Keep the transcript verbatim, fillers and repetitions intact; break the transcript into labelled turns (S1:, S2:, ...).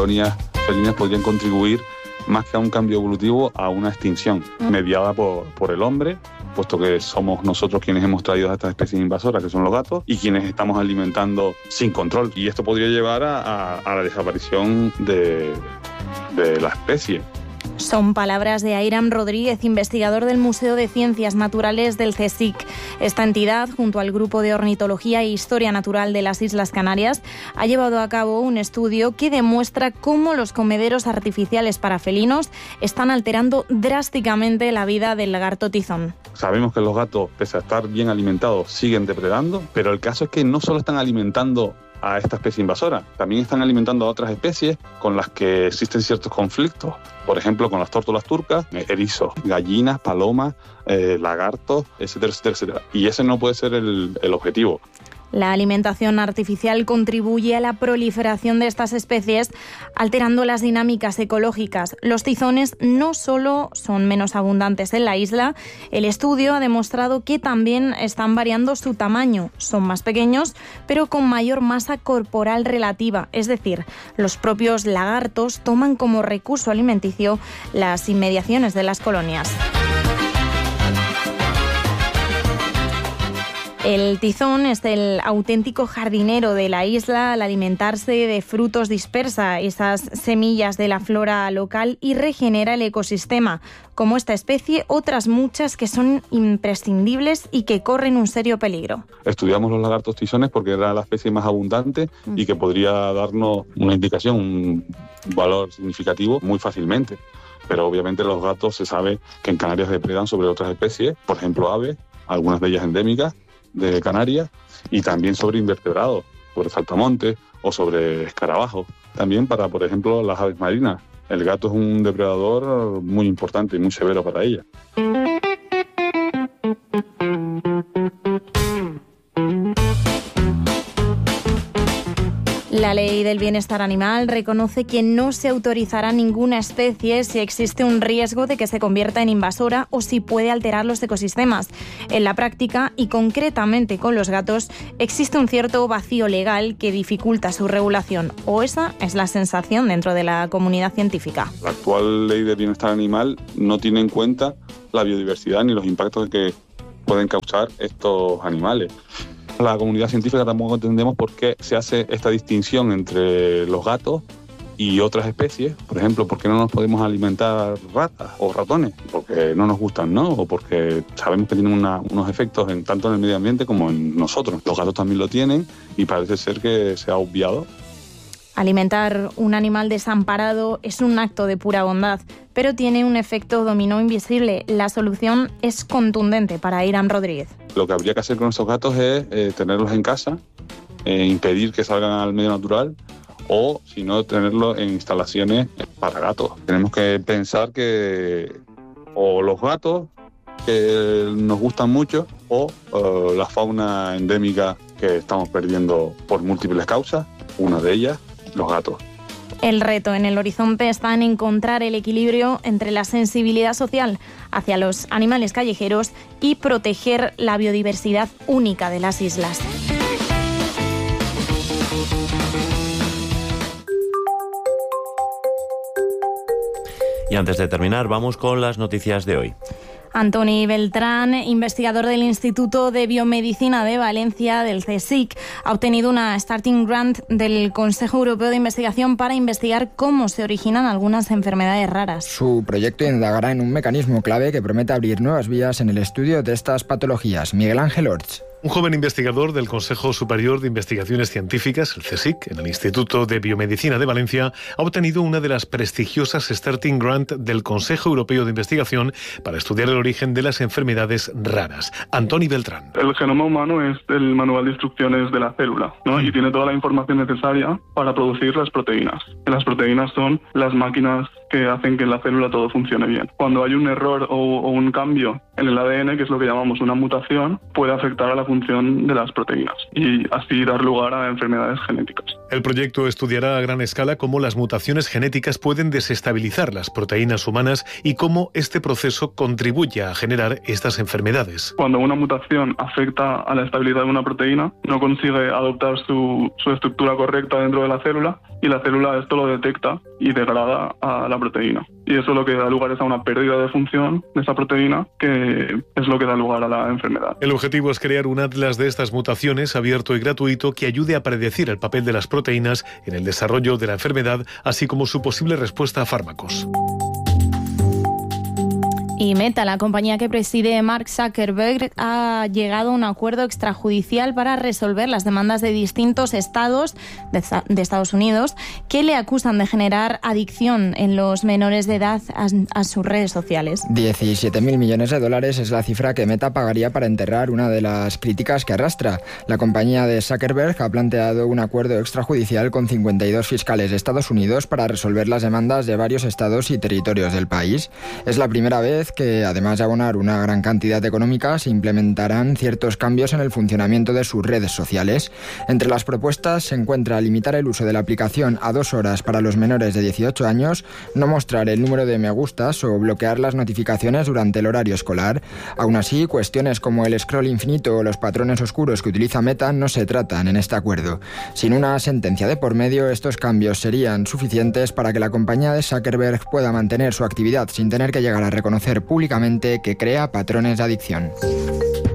S1: colonias felinas podrían contribuir más que a un cambio evolutivo, a una extinción mediada por, por el hombre, puesto que somos nosotros quienes hemos traído a estas especies invasoras, que son los gatos, y quienes estamos alimentando sin control. Y esto podría llevar a, a, a la desaparición de, de la especie.
S2: Son palabras de Airam Rodríguez, investigador del Museo de Ciencias Naturales del CSIC. Esta entidad, junto al Grupo de Ornitología e Historia Natural de las Islas Canarias, ha llevado a cabo un estudio que demuestra cómo los comederos artificiales para felinos están alterando drásticamente la vida del lagarto tizón.
S1: Sabemos que los gatos, pese a estar bien alimentados, siguen depredando, pero el caso es que no solo están alimentando a esta especie invasora, también están alimentando a otras especies con las que existen ciertos conflictos. Por ejemplo, con las tórtolas turcas, erizos, gallinas, palomas, eh, lagartos, etcétera, etcétera, etcétera. Y ese no puede ser el, el objetivo.
S2: La alimentación artificial contribuye a la proliferación de estas especies, alterando las dinámicas ecológicas. Los tizones no solo son menos abundantes en la isla, el estudio ha demostrado que también están variando su tamaño. Son más pequeños, pero con mayor masa corporal relativa. Es decir, los propios lagartos toman como recurso alimenticio las inmediaciones de las colonias. El tizón es el auténtico jardinero de la isla. Al alimentarse de frutos dispersa esas semillas de la flora local y regenera el ecosistema. Como esta especie, otras muchas que son imprescindibles y que corren un serio peligro.
S1: Estudiamos los lagartos tizones porque era la especie más abundante y que podría darnos una indicación, un valor significativo muy fácilmente. Pero obviamente los gatos se sabe que en Canarias depredan sobre otras especies, por ejemplo aves, algunas de ellas endémicas de Canarias, y también sobre invertebrados, sobre saltamontes o sobre escarabajos. También para, por ejemplo, las aves marinas. El gato es un depredador muy importante y muy severo para ellas.
S2: La Ley del Bienestar Animal reconoce que no se autorizará ninguna especie si existe un riesgo de que se convierta en invasora o si puede alterar los ecosistemas. En la práctica, y concretamente con los gatos, existe un cierto vacío legal que dificulta su regulación, o esa es la sensación dentro de la comunidad científica.
S1: La actual Ley del Bienestar Animal no tiene en cuenta la biodiversidad ni los impactos que pueden causar estos animales. La comunidad científica tampoco entendemos por qué se hace esta distinción entre los gatos y otras especies. Por ejemplo, ¿por qué no nos podemos alimentar ratas o ratones? Porque no nos gustan, ¿no? O porque sabemos que tienen una, unos efectos en, tanto en el medio ambiente como en nosotros. Los gatos también lo tienen y parece ser que se ha obviado.
S2: Alimentar un animal desamparado es un acto de pura bondad, pero tiene un efecto dominó invisible. La solución es contundente para Airam Rodríguez.
S1: Lo que habría que hacer con estos gatos es eh, tenerlos en casa, eh, impedir que salgan al medio natural, o si no, tenerlos en instalaciones para gatos. Tenemos que pensar que o los gatos, que nos gustan mucho, o uh, la fauna endémica que estamos perdiendo por múltiples causas, una de ellas, los gatos.
S2: El reto en el horizonte está en encontrar el equilibrio entre la sensibilidad social hacia los animales callejeros y proteger la biodiversidad única de las islas.
S3: Y antes de terminar, vamos con las noticias de hoy.
S2: Antoni Beltrán, investigador del Instituto de Biomedicina de Valencia, del CSIC, ha obtenido una Starting Grant del Consejo Europeo de Investigación para investigar cómo se originan algunas enfermedades raras.
S4: Su proyecto indagará en un mecanismo clave que promete abrir nuevas vías en el estudio de estas patologías. Miguel Ángel Orts.
S5: Un joven investigador del Consejo Superior de Investigaciones Científicas, el CSIC, en el Instituto de Biomedicina de Valencia, ha obtenido una de las prestigiosas Starting Grant del Consejo Europeo de Investigación para estudiar el origen de las enfermedades raras. Antoni Beltrán.
S6: El genoma humano es el manual de instrucciones de la célula, ¿no? Y tiene toda la información necesaria para producir las proteínas. Las proteínas son las máquinas que hacen que en la célula todo funcione bien. Cuando hay un error o, o un cambio en el A D N, que es lo que llamamos una mutación, puede afectar a la función de las proteínas y así dar lugar a enfermedades genéticas.
S5: El proyecto estudiará a gran escala cómo las mutaciones genéticas pueden desestabilizar las proteínas humanas y cómo este proceso contribuye a generar estas enfermedades.
S6: Cuando una mutación afecta a la estabilidad de una proteína, no consigue adoptar su, su estructura correcta dentro de la célula y la célula esto lo detecta y degrada a la proteína. Y eso lo que da lugar es a una pérdida de función de esa proteína, que es lo que da lugar a la enfermedad.
S5: El objetivo es crear un atlas de estas mutaciones abierto y gratuito que ayude a predecir el papel de las proteínas en el desarrollo de la enfermedad, así como su posible respuesta a fármacos.
S2: Y Meta, la compañía que preside Mark Zuckerberg, ha llegado a un acuerdo extrajudicial para resolver las demandas de distintos estados de, de Estados Unidos que le acusan de generar adicción en los menores de edad a, a sus redes sociales.
S4: diecisiete mil millones de dólares es la cifra que Meta pagaría para enterrar una de las críticas que arrastra. La compañía de Zuckerberg ha planteado un acuerdo extrajudicial con cincuenta y dos fiscales de Estados Unidos para resolver las demandas de varios estados y territorios del país. Es la primera vez que, además de abonar una gran cantidad económica, se implementarán ciertos cambios en el funcionamiento de sus redes sociales. Entre las propuestas se encuentra limitar el uso de la aplicación a dos horas para los menores de dieciocho años, no mostrar el número de me gustas o bloquear las notificaciones durante el horario escolar. Aún así, cuestiones como el scroll infinito o los patrones oscuros que utiliza Meta no se tratan en este acuerdo. Sin una sentencia de por medio, estos cambios serían suficientes para que la compañía de Zuckerberg pueda mantener su actividad sin tener que llegar a reconocer públicamente que crea patrones de adicción.